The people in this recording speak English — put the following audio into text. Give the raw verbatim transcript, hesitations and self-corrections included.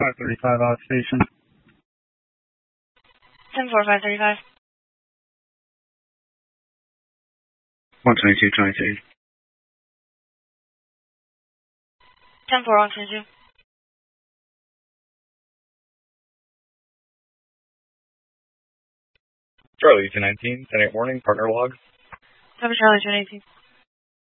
five thirty-five out station. ten four, five thirty-five. one twenty-two, twenty-two. ten four, one twenty-two. Charlie two nineteen, ten eight warning, partner log. Cover Charlie two nineteen.